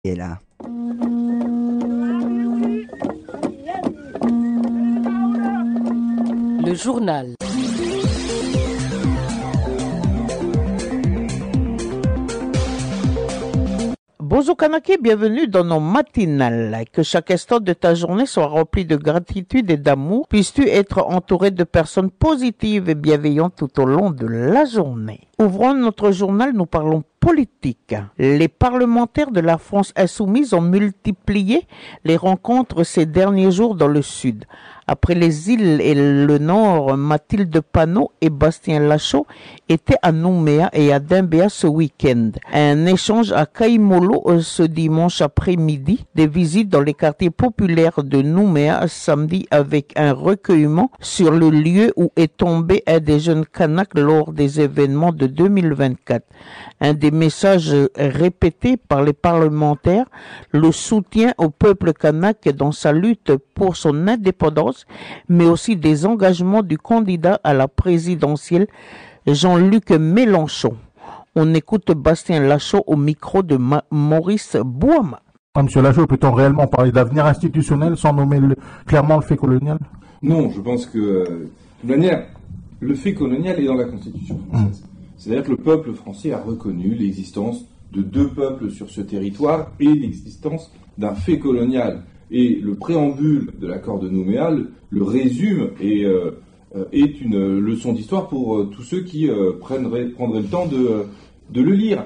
Et là. Le journal. Bonjour Kanaki, bienvenue dans nos matinales. Que chaque instant de ta journée soit rempli de gratitude et d'amour. Puisses-tu être entouré de personnes positives et bienveillantes tout au long de la journée. Ouvrons notre journal, nous parlons politique. Les parlementaires de la France insoumise ont multiplié les rencontres ces derniers jours dans le sud. Après les îles et le nord, Mathilde Panot et Bastien Lachaud étaient à Nouméa et à Doumbéa ce week-end. Un échange à Caïmolo ce dimanche après-midi, des visites dans les quartiers populaires de Nouméa samedi avec un recueillement sur le lieu où est tombé un des jeunes Kanaks lors des événements de 2024. Un des messages répétés par les parlementaires, le soutien au peuple kanak dans sa lutte pour son indépendance, mais aussi des engagements du candidat à la présidentielle, Jean-Luc Mélenchon. On écoute Bastien Lachaud au micro de Maurice Bouama. Monsieur Lachaud, peut-on réellement parler d'avenir institutionnel sans nommer clairement le fait colonial? Non, je pense que, de toute manière, le fait colonial est dans la Constitution française. C'est-à-dire que le peuple français a reconnu l'existence de deux peuples sur ce territoire et l'existence d'un fait colonial. Et le préambule de l'accord de Nouméa le résume et est une leçon d'histoire pour tous ceux qui prendraient le temps de le lire.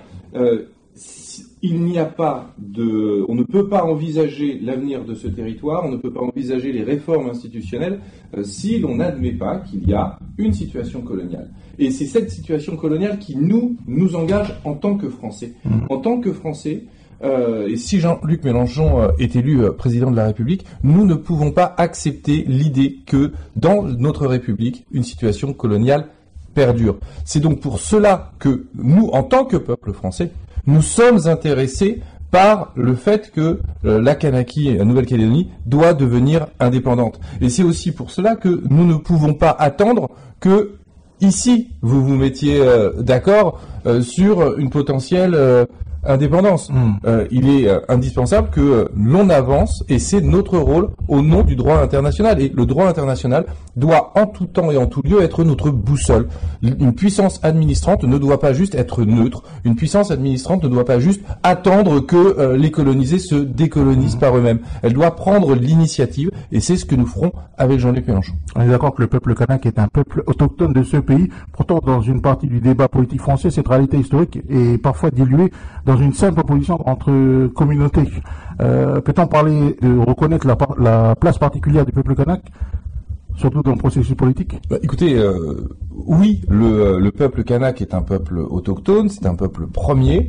Il n'y a pas on ne peut pas envisager l'avenir de ce territoire, on ne peut pas envisager les réformes institutionnelles si l'on n'admet pas qu'il y a une situation coloniale. Et c'est cette situation coloniale qui nous engage en tant que Français. En tant que Français, et si Jean-Luc Mélenchon est élu président de la République, nous ne pouvons pas accepter l'idée que dans notre République, une situation coloniale perdure. C'est donc pour cela que nous, en tant que peuple français, nous sommes intéressés par le fait que la Kanaky, la Nouvelle-Calédonie, doit devenir indépendante. Et c'est aussi pour cela que nous ne pouvons pas attendre que, ici, vous vous mettiez d'accord sur une potentielle indépendance. Il est indispensable que l'on avance, et c'est notre rôle au nom du droit international. Et le droit international doit en tout temps et en tout lieu être notre boussole. Une puissance administrante ne doit pas juste être neutre. Une puissance administrante ne doit pas juste attendre que les colonisés se décolonisent par eux-mêmes. Elle doit prendre l'initiative, et c'est ce que nous ferons avec Jean-Luc Mélenchon. On est d'accord que le peuple kanak est un peuple autochtone de ce pays. Pourtant, dans une partie du débat politique français, cette réalité historique est parfois diluée dans une simple opposition entre communautés. Peut-on parler de reconnaître la place particulière du peuple kanak, surtout dans le processus politique? Écoutez, oui, le peuple kanak est un peuple autochtone, c'est un peuple premier,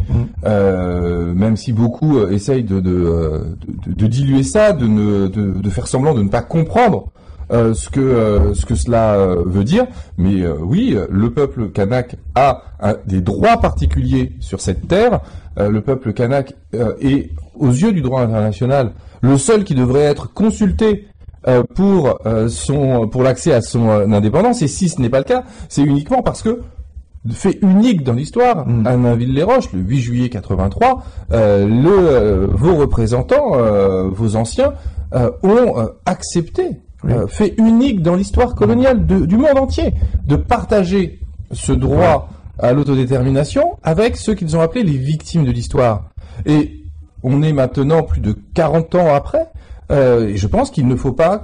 même si beaucoup essayent de diluer ça, de faire semblant de ne pas comprendre ce que cela veut dire, mais oui, le peuple kanak a des droits particuliers sur cette terre. Le peuple kanak est, aux yeux du droit international, le seul qui devrait être consulté pour l'accès à son indépendance. Et si ce n'est pas le cas, c'est uniquement parce que, fait unique dans l'histoire, à Nainville-les-Roches, le 8 juillet 83, vos représentants, vos anciens, ont accepté. Fait unique dans l'histoire coloniale du monde entier, de partager ce droit à l'autodétermination avec ceux qu'ils ont appelés les victimes de l'histoire. Et on est maintenant plus de 40 ans après, et je pense qu'il ne faut pas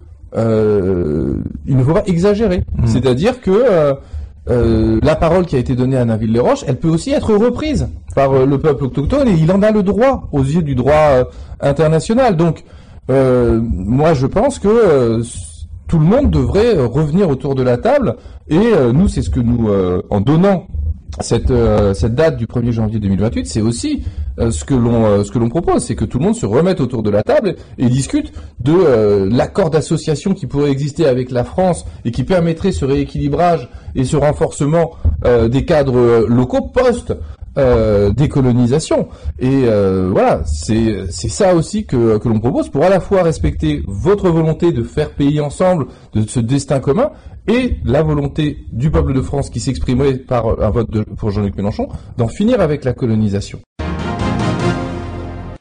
exagérer. C'est-à-dire que la parole qui a été donnée à Nainville-les-Roches, elle peut aussi être reprise par le peuple autochtone, et il en a le droit aux yeux du droit international. Donc, moi, je pense que tout le monde devrait revenir autour de la table, et nous, c'est ce que nous, en donnant cette date du 1er janvier 2028, c'est aussi ce que l'on propose, c'est que tout le monde se remette autour de la table et discute de l'accord d'association qui pourrait exister avec la France et qui permettrait ce rééquilibrage et ce renforcement des cadres locaux décolonisation. Et voilà, c'est ça aussi que l'on propose, pour à la fois respecter votre volonté de faire pays ensemble, de ce destin commun, et la volonté du peuple de France qui s'exprimerait par un vote pour Jean-Luc Mélenchon, d'en finir avec la colonisation.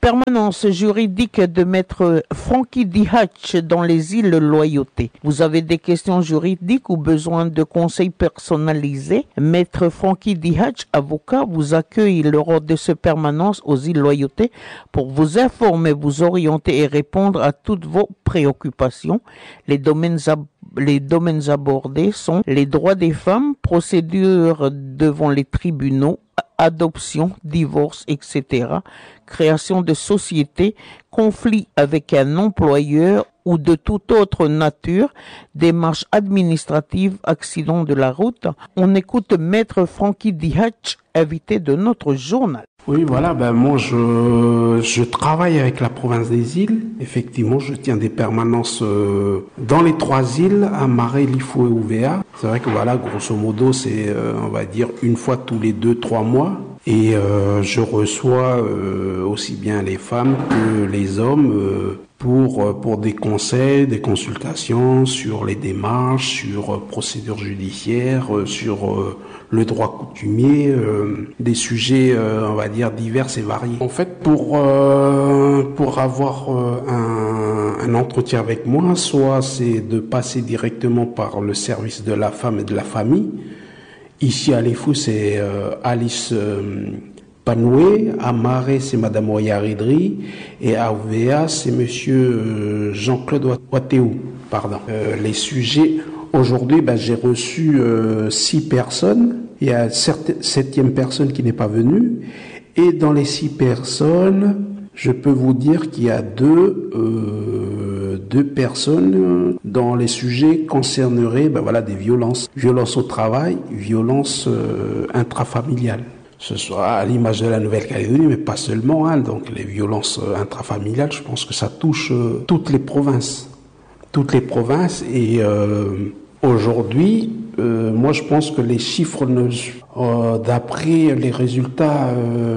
permanence juridique de maître Frankie Dihatch dans les îles Loyauté. Vous avez des questions juridiques ou besoin de conseils personnalisés? Maître Frankie Dihatch, avocat, vous accueille lors de cette permanence aux îles Loyauté pour vous informer, vous orienter et répondre à toutes vos préoccupations. Les domaines abordés sont les droits des femmes, procédures devant les tribunaux, adoption, divorce, etc., création de société, conflit avec un employeur ou de toute autre nature, démarches administratives, accidents de la route. On écoute Maître Frankie Dihatch, invité de notre journal. Oui, voilà, moi je travaille avec la province des îles. Effectivement, je tiens des permanences dans les 3 îles, à Marais, Lifou et Ouvéa. C'est vrai que voilà, grosso modo, c'est on va dire une fois tous les 2-3 mois. Et je reçois aussi bien les femmes que les hommes pour des conseils, des consultations sur les démarches, sur procédures judiciaires, sur le droit coutumier, des sujets, on va dire, divers et variés. En fait, pour avoir un entretien avec moi, soit c'est de passer directement par le service de la femme et de la famille. Ici à Lifou, c'est Alice Panoué, à Marais, c'est Madame Oyaridri, et à Ouvéa, c'est Monsieur Jean-Claude Ouatéou. Les sujets, aujourd'hui, j'ai reçu 6 personnes. Il y a une 7e personne qui n'est pas venue. Et dans les 6 personnes, je peux vous dire qu'il y a deux personnes dont les sujets concerneraient des violences. Violences au travail, violences intrafamiliales. Ce soit à l'image de la Nouvelle-Calédonie, mais pas seulement. Donc les violences intrafamiliales, je pense que ça touche toutes les provinces. Toutes les provinces. Et aujourd'hui, moi je pense que les chiffres, d'après les résultats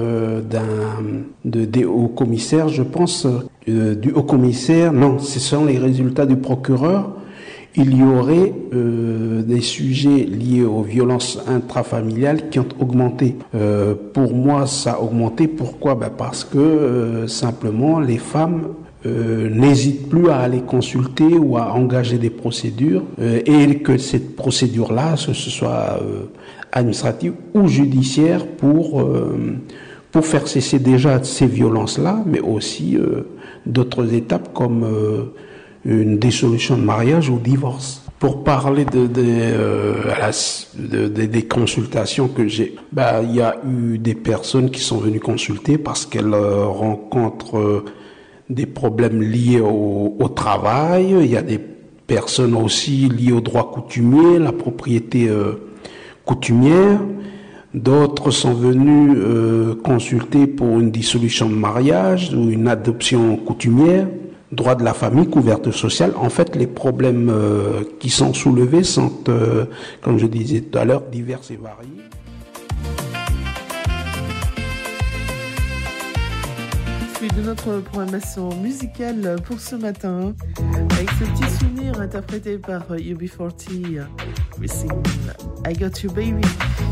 des hauts-commissaires, je pense, du haut-commissaire, non, ce sont les résultats du procureur. Il y aurait des sujets liés aux violences intrafamiliales qui ont augmenté. Pour moi, ça a augmenté. Pourquoi ? Parce que simplement, les femmes n'hésitent plus à aller consulter ou à engager des procédures et que cette procédure-là, que ce soit administrative ou judiciaire, pour faire cesser déjà ces violences-là, mais aussi d'autres étapes comme une dissolution de mariage ou divorce. Pour parler des consultations que j'ai, il y a eu des personnes qui sont venues consulter parce qu'elles rencontrent des problèmes liés au travail. Il y a des personnes aussi liées au droit coutumier, la propriété coutumière. D'autres sont venus consulter pour une dissolution de mariage ou une adoption coutumière. Droit de la famille, couverture sociale. En fait, les problèmes qui sont soulevés sont, comme je disais tout à l'heure, divers et variés. Suite de notre programmation musicale pour ce matin, avec ce petit souvenir interprété par UB40, we sing I Got You Baby.